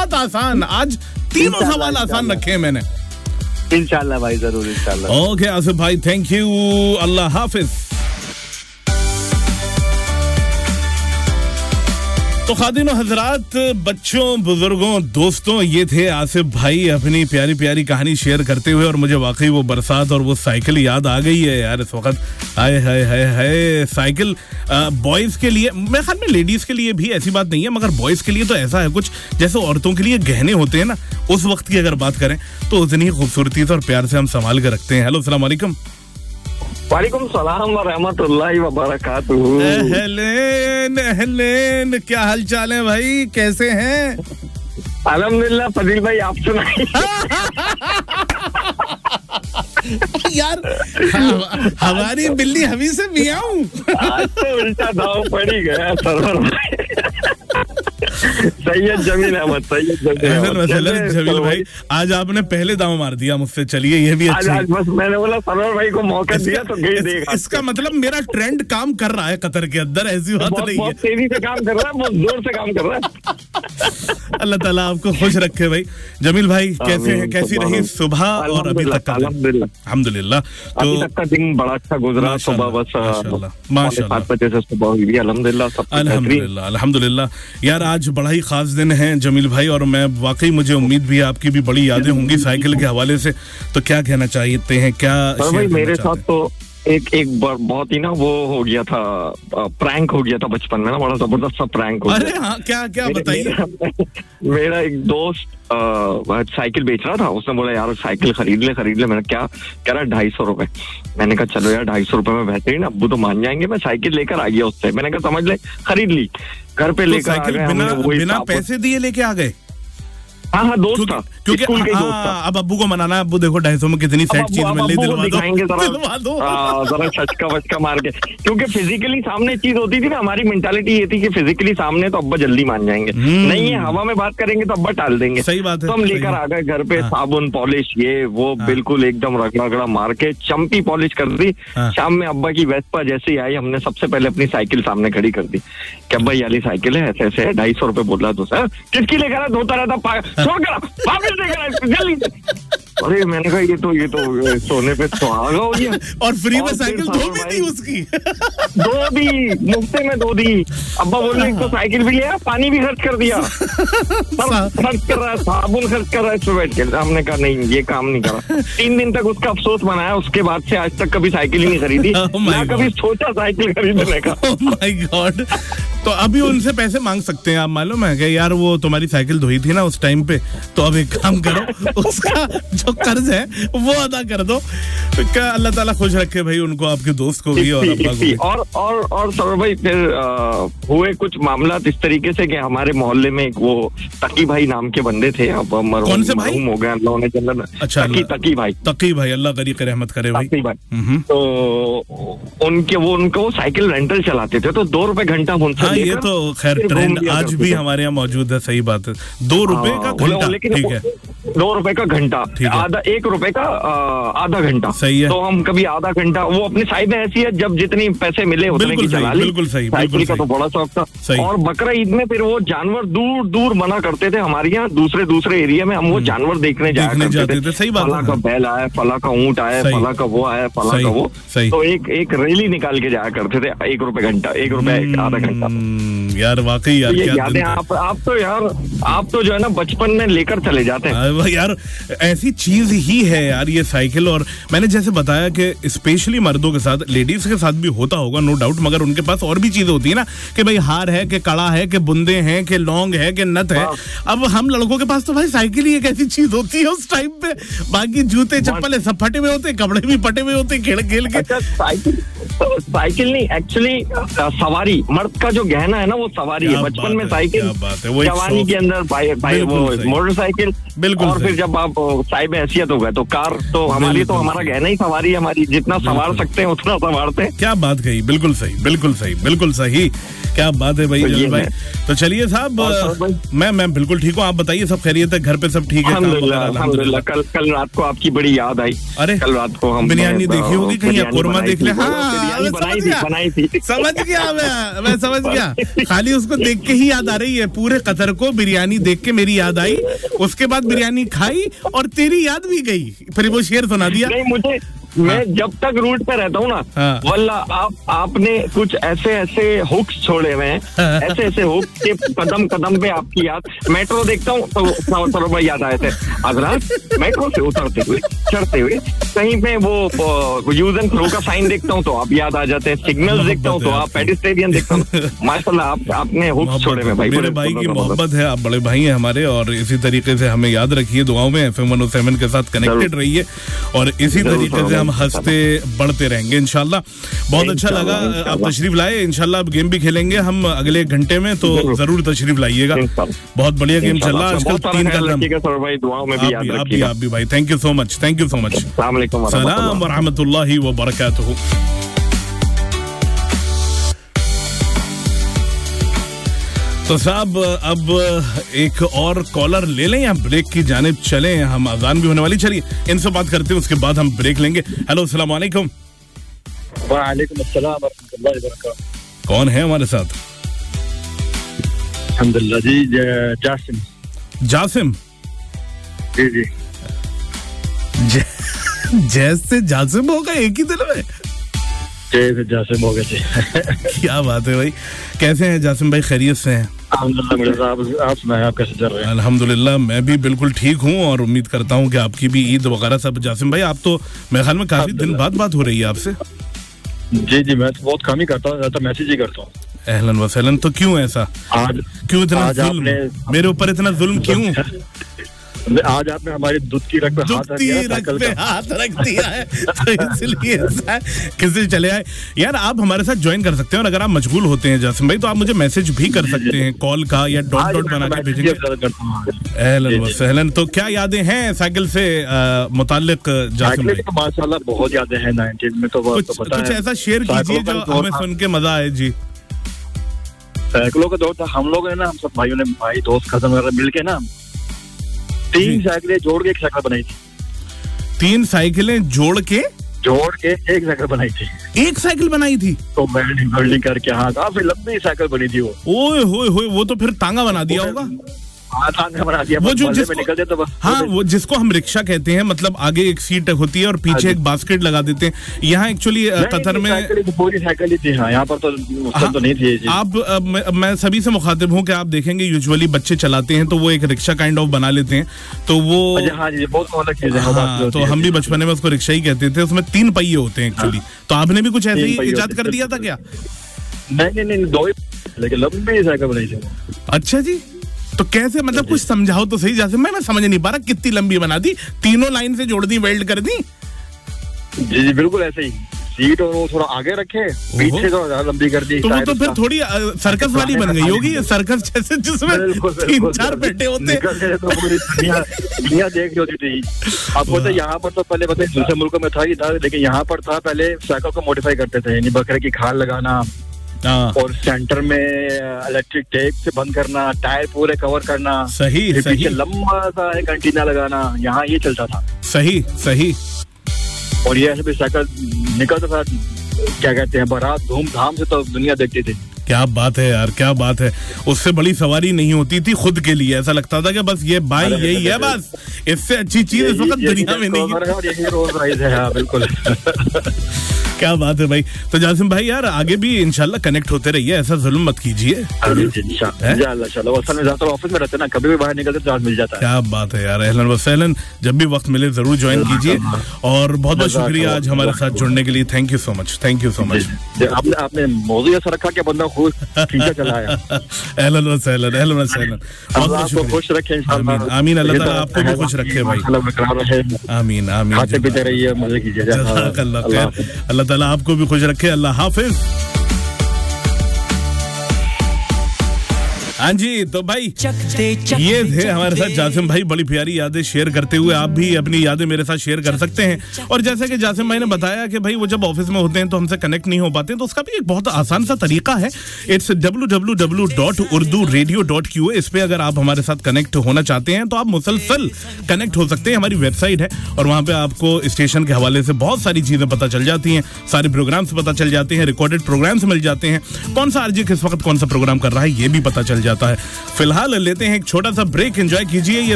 बहुत आसान, आज तीनों सवाल आसान रखे हैं मैंने। इंशाल्लाह भाई, जरूर इंशाल्लाह। ओके आसिफ भाई, थैंक यू, अल्लाह हाफिज। तो खातिन हजरात, बच्चों, बुजुर्गों, दोस्तों, ये थे आसिफ भाई अपनी प्यारी प्यारी कहानी शेयर करते हुए, और मुझे वाकई वो बरसात और वो साइकिल याद आ गई है यार इस वक्त। हाय हाय हाय हाय, साइकिल बॉयज के लिए, मेरे ख्याल में लेडीज के लिए भी ऐसी बात नहीं है, मगर बॉयज के लिए तो ऐसा है कुछ, जैसे औरतों के लिए गहने होते हैं ना, उस वक्त की अगर बात करें तो उतनी ही खूबसूरती से और प्यार से हम संभाल के रखते हैं। हेलो, अस्सलाम वालेकुम। वालेकुम सलाम व रहमतुल्लाहि व बरकातुहू। अहलेन अहलेन, क्या हाल चाल है भाई, कैसे हैं? अल्हम्दुलिल्लाह फजील भाई, आप सुनाइए। यार हमारी बिल्ली हमी से मियाऊं। आज तो उल्टा दाव पड़ ही गया सरवर भाई। सैयद जमील अहमद, जमील भाई, आज आपने पहले दाव मार दिया मुझसे। चलिए, ये भी अच्छा। आज बस मैंने बोला सरवर भाई को मौका दिया तो गई देगा। इसका मतलब मेरा ट्रेंड काम कर रहा है कतर के अंदर, ऐसी बात नहीं है। बहुत तेजी से काम कर रहा है, बहुत जोर से काम कर रहा है। अल्लाह ताला आपको खुश रखे भाई। जमील भाई, कैसे हैं, कैसी रही सुबह और अभी तक? अल्हम्दुलिल्लाह। तो अभी तक का दिन बड़ा अच्छा गुजरा। सुबह बस माशाल्लाह 7 बजे से सुबह हुई, अल्हम्दुलिल्लाह अल्हम्दुलिल्लाह। यार आज बड़ा ही खास दिन है जमील भाई, और मैं वाकई, मुझे उम्मीद भी है आपकी भी बड़ी यादें होंगी साइकिल के हवाले से। तो क्या कहना चाहते हैं, क्या भाई? मेरे साथ तो एक बहुत ही ना वो हो गया था, प्रैंक हो गया था बचपन में ना, बड़ा जबरदस्त सा प्रैंक हो गया। अरे हाँ, क्या क्या बताइए। मेरा एक दोस्त साइकिल बेच रहा था, उसने बोला यार साइकिल खरीद ले। मैंने क्या कह रहा, 250 रुपए। मैंने कहा चलो यार 250 रुपए में बेहतरीन, अब्बू तो मान जाएंगे। मैं साइकिल लेकर आ गया उससे, मैंने कहा समझ ले, खरीद ली, घर पे लेकर आ गए। बिना पैसे दिए लेके आ गए? हाँ दोस्त था, क्योंकि अब अब्बू को मनाना है, अब्बू देखो 250 में कितनी सेट चीज मिल रही, दिलवा दो जरा छचका बचका मार के। क्योंकि फिजिकली सामने चीज होती थी ना, हमारी मेंटालिटी ये थी कि फिजिकली सामने तो अब्बा जल्दी मान जाएंगे, नहीं है हवा में बात करेंगे तो अब्बा टाल देंगे। सही बात है। तो हम लेकर आ गए घर पे, साबुन पॉलिश ये वो बिल्कुल एकदम रगड़ा मार के चंपी पॉलिश कर दी। शाम में अब्बा की वेस्पा जैसे ही आई, हमने सबसे पहले अपनी साइकिल सामने खड़ी कर दी कि अब्बा ये वाली साइकिल है, ऐसे ऐसे है, 250 रुपए बोला तो सर किसकी लेकर धोता रहता, वापस लेकर जल्दी से। अरे मैंने कहा ये तो सोने पे सुहागा हो गया। और फ्री में साइकिल धो भी दी उसकी। दो दी, मुफ्ते में दो दी। अब्बा बोल रहे तो साइकिल भी लिया, पानी भी खर्च कर दिया, खर्च कर रहा है, साबुन खर्च कर रहा है इस पे बैठ के। हमने कहा नहीं, ये काम नहीं करा। 3 दिन तक उसका अफसोस मनाया, उसके बाद से आज तक कभी साइकिल ही नहीं खरीदी, ना कभी सोचा साइकिल खरीदने का। Oh my God. तो अभी उनसे पैसे मांग सकते हैं आप, मालूम है कि यार वो तुम्हारी साइकिल धोई थी ना उस टाइम पे, तो अब एक काम करो, उसका जो कर्ज है वो अदा कर दो। क्या अल्लाह ताला खुश रखे भाई उनको, आपके दोस्त को भी और अब्बा को भी। और सर भाई फिर हुए कुछ मामला इस तरीके से कि हमारे मोहल्ले में एक वो तकी भाई नाम के बंदे थे, अब कौन से भाई हो गए अल्लाह ने जन्नत। अच्छा, तकी भाई अल्लाह करीब रहमत करे भाई। तो उनको साइकिल रेंटल चलाते थे, तो 2 रुपए घंटा उनसे। ये तो खैर ट्रेंड आज भी हमारे यहाँ मौजूद है, सही बात है। 2 रुपए का घंटा, ठीक है, 2 रुपए का घंटा, आधा 1 रुपए का आधा घंटा, सही है। तो हम कभी आधा घंटा, वो अपनी साइड में ऐसी है जब जितनी पैसे मिले उतने की चला ली। बिल्कुल सही, साइकिल का तो बड़ा शौक था। और बकरा ईद में फिर वो जानवर दूर दूर मना करते थे, हमारे यहाँ दूसरे एरिया में हम वो जानवर देखने जाते थे। सही बात, फला का बैल आया, फला का ऊंट आया, फला का वो आया, फला का वो, तो एक रैली निकाल के जाया करते थे। 1 रुपए घंटा, 1 रुपए आधा घंटा। यार वाकई यार, ये यादें आप तो जो है ना बचपन में लेकर चले जाते हैं यार। ऐसी चीज ही है यार ये साइकिल। और मैंने जैसे बताया कि स्पेशली मर्दों के साथ, लेडीज के साथ भी होता होगा नो डाउट, मगर उनके पास और भी चीजें होती है ना, कि भाई हार है, कि कड़ा है, कि बुंदे हैं, कि लौंग है, कि नथ है। अब हम लड़कों के पास तो भाई साइकिल ही एक ऐसी चीज होती है उस टाइम पे, बाकी जूते चप्पल सब फटे हुए होते, कपड़े भी फटे हुए होते खेल के। अच्छा, साइकिल नहीं, एक्चुअली सवारी, मर्द का जो गहना है ना वो सवारी है। बचपन में साइकिल, जवानी के अंदर भाई वो मोटरसाइकिल, बिल्कुल। और फिर जब आप साहिब हैसियत हो गए तो कार, तो हमारी तो हमारा गहना ही सवारी है, हमारी जितना सवार सकते हैं उतना सवारते हैं। क्या बात कही, बिल्कुल सही, बिल्कुल सही, बिल्कुल सही। क्या बात है भाई जमील भाई। तो चलिए साहब, मैं बिल्कुल ठीक हूँ, आप बताइए सब खैरियत है, घर पे सब ठीक है? अल्हम्दुलिल्लाह। कल रात को आपकी बड़ी याद आई। अरे कल रात को हम बिरयानी देखी होगी कहीं, कोरमा देख ले। हाँ, बनाई थी। समझ गया मैं समझ गया। खाली उसको देख के ही याद आ रही है, पूरे कतर को बिरयानी देख के मेरी याद आई, उसके बाद बिरयानी खाई और तेरी याद भी गई, फिर वो शेर सुना दिया। नहीं, मैं जब तक रूट पे रहता हूँ ना, वल्लाह आपने कुछ ऐसे हुक्स छोड़े हुए हैं, ऐसे हुक्स के कदम कदम पे आपकी याद। मेट्रो देखता हूँ तो सरोवर भाई याद आए थे। हजरात मेट्रो से उतरते हुए चढ़ते हुए कहीं पे वो यूज एंड थ्रो का साइन देखता हूँ तो आप याद आ जाते हैं, सिग्नल देखता हूँ तो आप पेडिस्ट्रियन देखता हूँ। माशाल्लाह आपने हुक्स छोड़े हुए भाई। मेरे भाई की मोहब्बत है, आप बड़े भाई हैं हमारे, और इसी तरीके से हमें याद रखिए, दुआओं में FM 107 के साथ कनेक्टेड रहिए और इसी तरीके से हम हंसते बढ़ते रहेंगे इंशाल्लाह। बहुत अच्छा लगा आप तशरीफ लाए, इंशाल्लाह अब गेम भी खेलेंगे हम अगले घंटे में, तो जरूर तशरीफ लाइएगा। बहुत बढ़िया गेम चल रहा है आजकल, 3 कदम। आप भी भाई, thank you so much, thank you so much. सलाम व रहमतुल्लाहि व बरकातुहू। तो साहब अब एक और कॉलर ले लें या ब्रेक की जानिब चलें, हम अजान भी होने वाली, चलिए इनसे बात करते हैं, उसके बाद हम ब्रेक लेंगे। हेलो अस्सलाम वालेकुम। वालेकुम अस्सलाम व रहमतुल्लाहि व बरकातुहू। कौन है हमारे साथ? अल्हम्दुलिल्लाह जी, जासिम। जासिम जी जैसे जासिम होगा एक ही दिन में? जासिम हो गए। क्या बात है भाई, कैसे हैं जासिम भाई, खैरियत से हैं? आप सुनाएं, आप कैसे चल रहे हैं? अल्हम्दुलिल्लाह मैं भी बिल्कुल ठीक हूँ और उम्मीद करता हूँ कि आपकी भी ईद वगैरह सब। जासिम भाई आप तो मेरे ख्याल में काफी दिन बाद बात हो रही है आपसे। जी मैं तो बहुत कम ही करता हूँ, ज्यादा मैसेज ही करता हूँ। अहलन व सहलन। तो क्यों ऐसा, क्यों इतना जुल्म मेरे ऊपर, इतना जुल्म क्यों? आज आपने हमारी दूध की रख पे हाथ रख दिया है तो इसलिए किसी चले आए। यार आप हमारे साथ ज्वाइन कर सकते हैं, और अगर आप मशगूल होते हैं जासिम भाई तो आप मुझे मैसेज भी कर सकते हैं, कॉल का या डॉट बना के भेजेंगे। अहलन व सहलन। तो क्या यादें हैं साइकिल से मुताल्लिक जासिम भाई? तो माशाल्लाह बहुत यादें हैं 90 में, तो कुछ ऐसा शेयर कीजिए जो हमें सुन के मजा आए जी। साइकिलों का दौर था, हम लोग है ना, हम सब भाइयों ने, भाई दोस्त कजन वगैरह मिल के ना 3 साइकिलें जोड़ के एक साइकिल बनाई थी। 3 साइकिलें जोड़ के एक साइकिल बनाई थी। एक साइकिल बनाई थी तो वेल्डिंग करके, हाँ काफी लंबी साइकिल बनी थी वो। ओए होए वो तो फिर तांगा बना दिया होगा। बना दिया वो जो जिसको, हाँ वो जिसको हम रिक्शा कहते हैं, मतलब आगे एक सीट होती है और पीछे एक बास्केट लगा देते हैं। यहाँ एक्चुअली कतर में पूरी साइकिल ही थी। हाँ, यहाँ पर तो नहीं थी। आप मैं सभी से मुखातिब हूँ कि आप देखेंगे यूजुअली बच्चे चलाते हैं तो वो एक रिक्शा काइंड ऑफ बना लेते हैं, तो वो हाँ जी बहुत अलग चीज है। हाँ, तो हम भी बचपन में उसको रिक्शा ही कहते थे। उसमें 3 पहिए होते हैं एक्चुअली। तो आपने भी कुछ ऐसे ही इजाद कर दिया था क्या? नहीं 2 ही, लेकिन लंबी साइकिल बनाई थी। अच्छा जी, तो कैसे, मतलब कुछ समझाओ तो सही। जैसे मैं समझ नहीं पा रहा, कितनी लंबी बना दी? 3 लाइन से जोड़ दी, वेल्ड कर दी? जी बिल्कुल ऐसे ही। सीट और वो थोड़ा आगे रखे, पीछे तो लंबी कर दी। तो वो तो फिर थोड़ी सर्कस वाली बन गई होगी, सर्कस जैसे जिसमें 3-4 पेटे होते हैं। तो पूरी दुनिया देख रही होती थी। आपको तो यहाँ पर तो पहले पता है दूसरे मुल्कों में था ही था, लेकिन यहाँ पर था पहले साइकिल को मॉडिफाई करते थे, यानी बकरे की खाल लगाना और सेंटर में इलेक्ट्रिक टेप से बंद करना, टायर पूरे कवर करना, सही पीछे लंबा सा एक एंटीना लगाना, यहाँ ये चलता था। सही। और ये ऐसे भी साइकिल निकलता था, क्या कहते हैं, बारात धूमधाम से तो दुनिया देखती थी। क्या बात है यार, क्या बात है। उससे बड़ी सवारी नहीं होती थी खुद के लिए, ऐसा लगता था कि बस ये बाई यही है, बस इससे अच्छी चीज इस वक्त दुनिया में नहीं है। बिल्कुल क्या बात है भाई। तो जासिम भाई यार आगे भी इंशाल्लाह कनेक्ट होते रहिए, ऐसा जुल्म मत कीजिए। ऑफिस में रहते ना, कभी भी बाहर निकलते तो मिल जाता है। क्या बात है यार, अहलन व सहलन। जब भी वक्त मिले जरूर ज्वाइन कीजिए, और बहुत बहुत शुक्रिया आज हमारे साथ जुड़ने के लिए। Thank you so much, thank you so much. आपने मौजूद ऐसा रखा कि बंदा खुद खींचा चला आया। अहलन व सहलन, अहलन व सहलन। आपको खुश रखे, आमीन। अल्लाह ताला आपको भी खुश रखे भाई, आमीन आमीन। खाते पीते रहिए, मजे कीजिए। अल्लाह ताला आपको भी खुश रखे। अल्लाह हाफिज। हाँ जी, तो भाई ये थे हमारे साथ जासिम भाई, बड़ी प्यारी यादें शेयर करते हुए। आप भी अपनी यादें मेरे साथ शेयर कर सकते हैं। और जैसे कि जासिम भाई ने बताया कि भाई वो जब ऑफिस में होते हैं तो हमसे कनेक्ट नहीं हो पाते, तो उसका भी एक बहुत आसान सा तरीका है। It's www.urduradio.qa। इस पे अगर आप हमारे साथ कनेक्ट होना चाहते हैं तो आप मुसलसल कनेक्ट हो सकते हैं। हमारी वेबसाइट है और वहां पे आपको स्टेशन के हवाले से बहुत सारी चीजें पता चल जाती हैं, सारे प्रोग्राम्स पता चल जाते हैं, रिकॉर्डेड प्रोग्राम्स मिल जाते हैं, कौन सा आरजे किस वक्त कौन सा प्रोग्राम कर रहा है ये भी पता चल जाता है। फिलहाल लेते हैं एक छोटा सा ब्रेक, एंजॉय कीजिए ये